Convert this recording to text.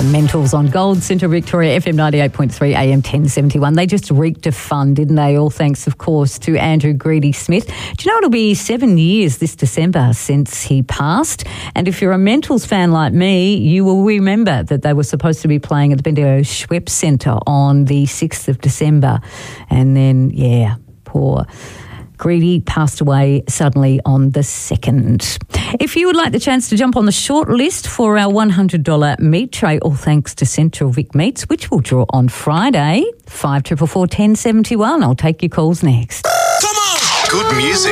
Mentals on Gold, Central Victoria, FM 98.3, AM 1071. They just reeked of fun, didn't they? All thanks, of course, to Andrew Greedy Smith. Do you know it'll be 7 years this December since he passed? And if you're a Mentals fan like me, you will remember that they were supposed to be playing at the Bendigo Schweppes Centre on the 6th of December. And then, poor Greedy passed away suddenly on the 2nd. If you would like the chance to jump on the short list for our $100 meat tray, all thanks to Central Vic Meats, which we'll draw on Friday, 5444 1071. I'll take your calls next. Come on! Good music.